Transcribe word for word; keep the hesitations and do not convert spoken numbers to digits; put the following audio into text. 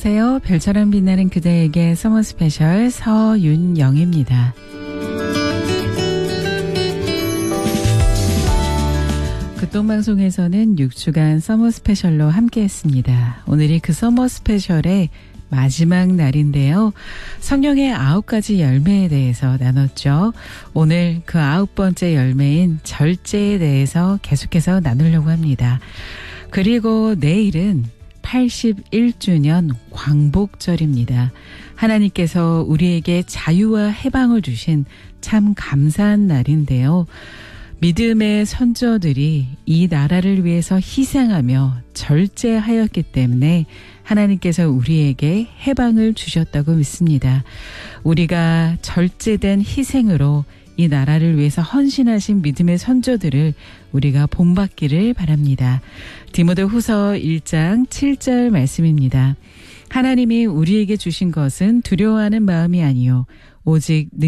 안녕하세요. 별처럼 빛나는 그대에게 서머 스페셜 서윤영입니다. 극동방송에서는 육 주간 서머 스페셜로 함께했습니다. 오늘이 그 서머 스페셜의 마지막 날인데요. 성령의 아홉 가지 열매에 대해서 나눴죠. 오늘 그 아홉 번째 열매인 절제에 대해서 계속해서 나누려고 합니다. 그리고 내일은 팔십일 주년 광복절입니다. 하나님께서 우리에게 자유와 해방을 주신 참 감사한 날인데요. 믿음의 선조들이 이 나라를 위해서 희생하며 절제하였기 때문에 하나님께서 우리에게 해방을 주셨다고 믿습니다. 우리가 절제된 희생으로 이 나라를 위해서 헌신하신 믿음의 선조들을 우리가 본받기를 바랍니다. 디모데후서 일 장 칠 절 말씀입니다. 하나님이 우리에게 주신 것은 두려워하는 마음이 아니요 오직